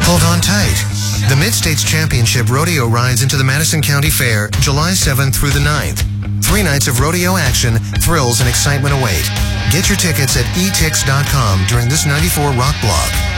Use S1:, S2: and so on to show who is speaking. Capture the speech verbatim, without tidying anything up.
S1: Hold on tight. The Mid-States Championship Rodeo rides into the Madison County Fair July seventh through the ninth. Three nights of rodeo action, thrills, and excitement await. Get your tickets at e tix dot com during this ninety-four Rock Block.